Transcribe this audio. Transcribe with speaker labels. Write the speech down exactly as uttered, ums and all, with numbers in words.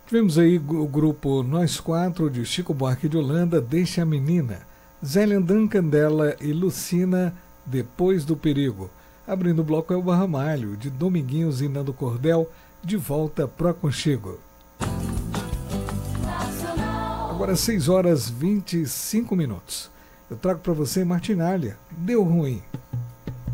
Speaker 1: Tivemos aí o grupo Nós Quatro, de Chico Buarque de Holanda, Deixa a Menina. Zélia Candela e Lucina, Depois do Perigo. Abrindo o bloco é o Ramalho, de Dominguinhos e Nando Cordel, De Volta pro Aconchego. Agora seis horas e vinte e cinco minutos. Eu trago para você Martinália, Deu Ruim.